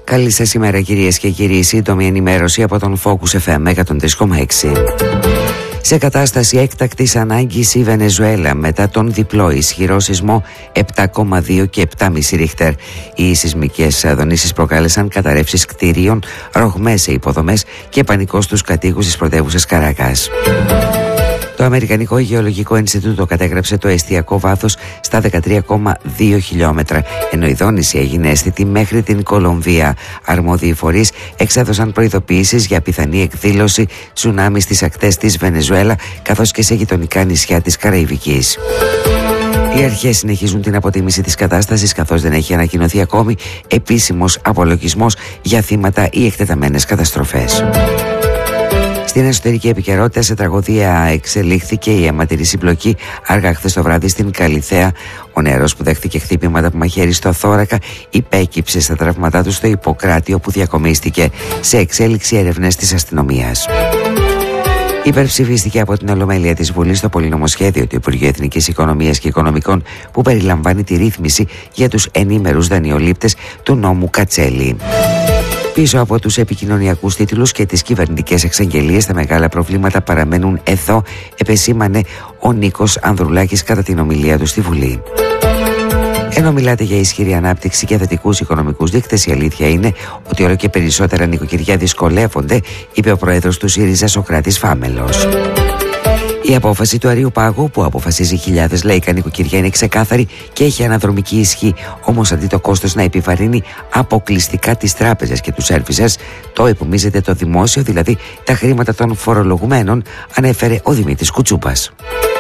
Καλή σας ημέρα κυρίες και κύριοι, σύντομη ενημέρωση από τον Focus FM 103,6. Σε κατάσταση έκτακτης ανάγκης η Βενεζουέλα μετά τον διπλό ισχυρό σεισμό 7,2 και 7,5 ρίχτερ. Οι σεισμικές δονήσεις προκάλεσαν καταρρεύσεις κτηρίων, ρογμές σε υποδομές και πανικό στους κατοίκους της πρωτεύουσας Καράκας. Το Αμερικανικό Γεωλογικό Ινστιτούτο κατέγραψε το εστιακό βάθος στα 13,2 χιλιόμετρα, ενώ η δόνηση έγινε αίσθητη μέχρι την Κολομβία. Αρμόδιοι φορείς εξέδωσαν προειδοποιήσεις για πιθανή εκδήλωση τσουνάμι στις ακτές της Βενεζουέλα, καθώς και σε γειτονικά νησιά της Καραϊβικής. Οι αρχές συνεχίζουν την αποτίμηση της κατάστασης, καθώς δεν έχει ανακοινωθεί ακόμη επίσημος απολογισμός για θύματα ή εκτεταμένες καταστροφές. Στην εσωτερική επικαιρότητα, σε τραγωδία εξελίχθηκε η αιματηρή συμπλοκή αργά χθες το βράδυ στην Καλιθέα. Ο νεαρός που δέχτηκε χτύπηματα από μαχαίρι στο θώρακα υπέκυψε στα τραύματά του στο Ιπποκράτιο, που διακομίστηκε. Σε εξέλιξη έρευνες της αστυνομίας. Υπερψηφίστηκε από την Ολομέλεια της Βουλής το πολυνομοσχέδιο του Υπουργείου Εθνικής Οικονομίας και Οικονομικών, που περιλαμβάνει τη ρύθμιση για τους ενήμερους δανειολήπτες του νόμου Κατσέλη. Πίσω από τους επικοινωνιακούς τίτλους και τις κυβερνητικές εξαγγελίες, τα μεγάλα προβλήματα παραμένουν εδώ, επεσήμανε ο Νίκος Ανδρουλάκης κατά την ομιλία του στη Βουλή. Ενώ μιλάτε για ισχυρή ανάπτυξη και θετικούς οικονομικούς δείκτες, η αλήθεια είναι ότι όλο και περισσότερα νοικοκυριά δυσκολεύονται, είπε ο πρόεδρος του ΣΥΡΙΖΑ Σωκράτης Φάμελος. Η απόφαση του Αρείου Πάγου, που αποφασίζει χιλιάδες λαϊκά νοικοκυριά, είναι ξεκάθαρη και έχει αναδρομική ισχύ. Όμως, αντί το κόστος να επιβαρύνει αποκλειστικά τις τράπεζες και τους σέρβισες, το επομίζεται το δημόσιο, δηλαδή τα χρήματα των φορολογουμένων, ανέφερε ο Δημήτρης Κουτσούπας.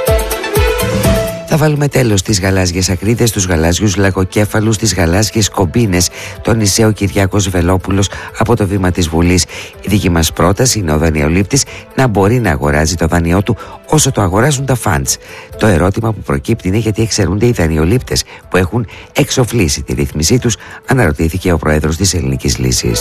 Θα βάλουμε τέλος στις γαλάζιες ακρίδες, τους γαλάζιους λαγοκέφαλους, τις γαλάζιες κομπίνες, τόνισε ο Κυριάκος Βελόπουλος από το βήμα της Βουλής. Η δική μας πρόταση είναι ο δανειολήπτης να μπορεί να αγοράζει το δάνειό του όσο το αγοράζουν τα funds. Το ερώτημα που προκύπτει είναι γιατί εξαιρούνται οι δανειολήπτες που έχουν εξοφλήσει τη ρύθμισή τους, αναρωτήθηκε ο πρόεδρος της Ελληνικής Λύσης.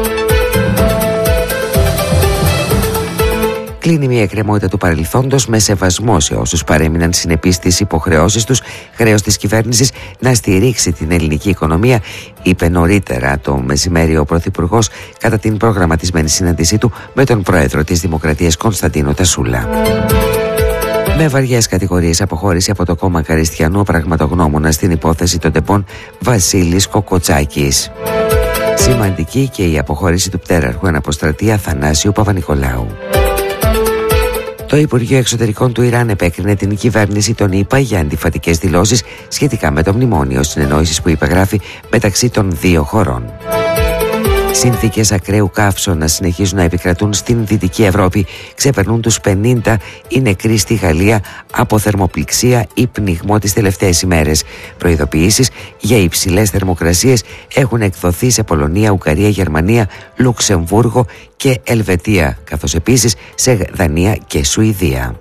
Κλείνει μια εκκρεμότητα του παρελθόντος με σεβασμό σε όσους παρέμειναν συνεπείς στις υποχρεώσεις τους. Χρέος της κυβέρνησης να στηρίξει την ελληνική οικονομία, είπε νωρίτερα το μεσημέρι ο Πρωθυπουργός κατά την προγραμματισμένη συνάντησή του με τον Πρόεδρο της Δημοκρατίας Κωνσταντίνο Τασούλα. Με βαριές κατηγορίες αποχώρησε από το κόμμα Καριστιανού ο πραγματογνώμονας στην υπόθεση των τεπών Βασίλης Κοκοτσάκης. Σημαντική και η αποχώρηση του πτέραρχου αναποστρατεία Αθανάσιου Παπανικολάου. Το Υπουργείο Εξωτερικών του Ιράν επέκρινε την κυβέρνηση των ΗΠΑ για αντιφατικές δηλώσεις σχετικά με το μνημόνιο συνεννόησης που υπεγράφει μεταξύ των δύο χωρών. Συνθήκες ακραίου καύσωνα συνεχίζουν να επικρατούν στην Δυτική Ευρώπη. Ξεπερνούν τους 50 οι νεκροί στη Γαλλία από θερμοπληξία ή πνιγμό τις τελευταίες ημέρες. Προειδοποιήσεις για υψηλές θερμοκρασίες έχουν εκδοθεί σε Πολωνία, Ουγγαρία, Γερμανία, Λουξεμβούργο και Ελβετία, καθώς επίσης σε Δανία και Σουηδία.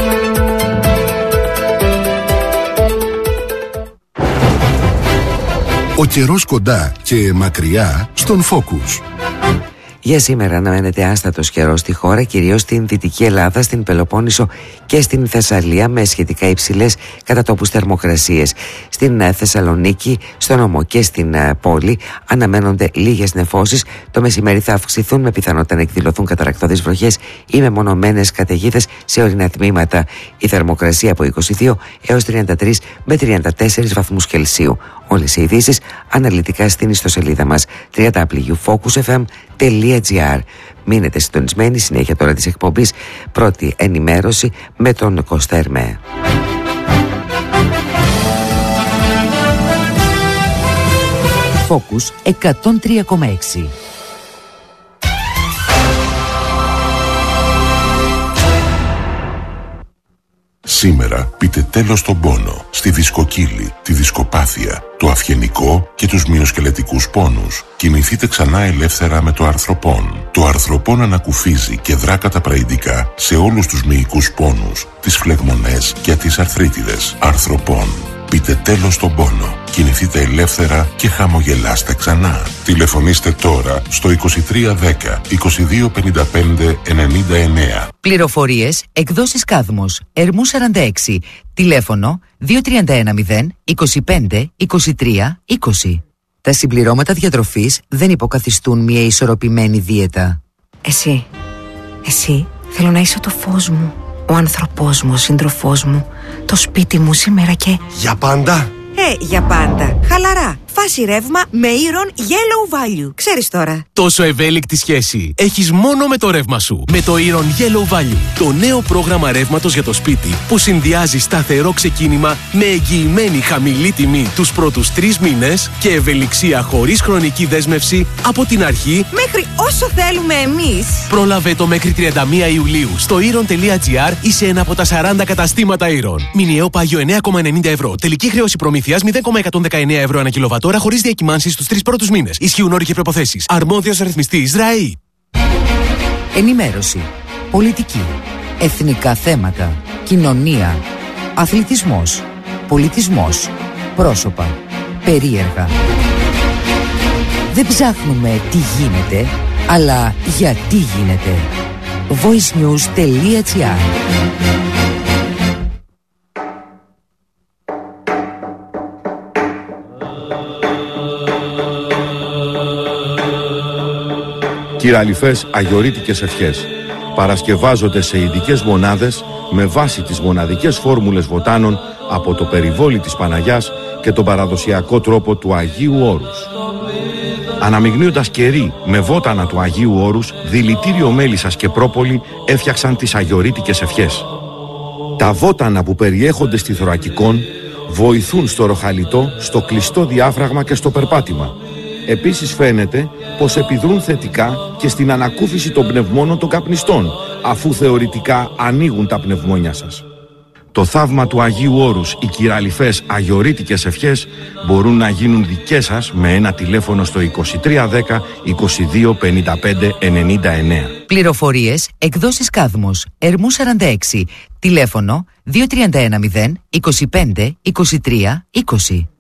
Ο καιρός κοντά και μακριά στον Focus. Για σήμερα αναμένεται άστατος καιρός στη χώρα, κυρίως στην Δυτική Ελλάδα, στην Πελοπόννησο και στην Θεσσαλία, με σχετικά υψηλές κατά τόπους θερμοκρασίες. Στην Θεσσαλονίκη, στον Νομό και στην πόλη αναμένονται λίγες νεφώσεις. Το μεσημέρι θα αυξηθούν με πιθανότητα να εκδηλωθούν καταρρακτώδεις βροχές ή μεμονωμένες καταιγίδες σε ορεινά τμήματα. Η θερμοκρασία από 22 έως 33 με 34 βαθμούς Κελσίου. Όλες οι ειδήσεις αναλυτικά στην ιστοσελίδα μας www.focusfm.gr. Μείνετε συντονισμένοι, συνέχεια τώρα της εκπομπής πρώτη ενημέρωση με τον Κωστέρμε. Focus 103,6. Σήμερα πείτε τέλος στον πόνο, στη δισκοκύλη, τη δισκοπάθεια, το αυγενικό και τους μυοσκελετικούς πόνους. Κινηθείτε ξανά ελεύθερα με το αρθροπόν. Το αρθροπόν ανακουφίζει και δρά καταπραγητικά σε όλους τους μυϊκούς πόνους, τις φλεγμονές και τις αρθρίτιδες. Αρθροπόν. Πείτε τέλος στον πόνο. Κινηθείτε ελεύθερα και χαμογελάστε ξανά. Τηλεφωνήστε τώρα στο 2310 2255 99. Πληροφορίες, εκδόσεις Κάδμος, Ερμού 46, τηλέφωνο 2310 25 23 20. Τα συμπληρώματα διατροφής δεν υποκαθιστούν μια ισορροπημένη δίαιτα. Εσύ θέλω να είσαι το φως μου, ο άνθρωπός μου, ο σύντροφός μου, το σπίτι μου σήμερα και... Για πάντα! Για πάντα. Χαλαρά. Φάση ρεύμα με Iron Yellow Value. Ξέρεις τώρα. Τόσο ευέλικτη σχέση έχεις μόνο με το ρεύμα σου. Με το Iron Yellow Value. Το νέο πρόγραμμα ρεύματος για το σπίτι που συνδυάζει σταθερό ξεκίνημα με εγγυημένη χαμηλή τιμή τους πρώτους 3 μήνες και ευελιξία χωρίς χρονική δέσμευση από την αρχή μέχρι όσο θέλουμε εμείς. Πρόλαβε το μέχρι 31 Ιουλίου στο iron.gr ή σε ένα από τα 40 καταστήματα Iron. Μηνιαίο πάγιο 9,90 ευρώ. Τελική χρέωση προμήθειας 0,119 ευρώ ανά κιλοβατόρα χωρίς διακυμάνσεις στους 3 πρώτους μήνες. Ισχύουν όροι και προϋποθέσεις. Αρμόδιος ρυθμιστής ΡΑΗ. Ενημέρωση, πολιτική, εθνικά θέματα, κοινωνία, αθλητισμός, πολιτισμός, πρόσωπα, περίεργα. Δεν ψάχνουμε τι γίνεται, αλλά γιατί γίνεται. voicenews.gr. Κυραλιφές αγιορείτικες ευχές παρασκευάζονται σε ειδικές μονάδες με βάση τις μοναδικές φόρμουλες βοτάνων από το περιβόλι της Παναγιάς και τον παραδοσιακό τρόπο του Αγίου Όρους. Αναμειγνύοντας κερί με βότανα του Αγίου Όρους, δηλητήριο μέλισσας και πρόπολη έφτιαξαν τις αγιορείτικες ευχές. Τα βότανα που περιέχονται στη θωρακικόν βοηθούν στο ροχαλιτό, στο κλειστό διάφραγμα και στο περπάτημα. Επίσης φαίνεται πως επιδρούν θετικά και στην ανακούφιση των πνευμόνων των καπνιστών, αφού θεωρητικά ανοίγουν τα πνευμόνια σας. Το θαύμα του Αγίου Όρους, οι κυραλιφές αγιορείτικες ευχές μπορούν να γίνουν δικές σας με ένα τηλέφωνο στο 2310 22 55 99. Πληροφορίες, εκδόσεις Κάδμος, Ερμού 46, τηλέφωνο 2310 25 23 20.